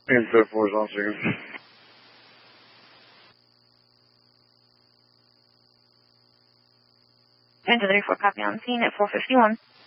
Inset 4 is on scene. Inset 34, copy on scene at 451.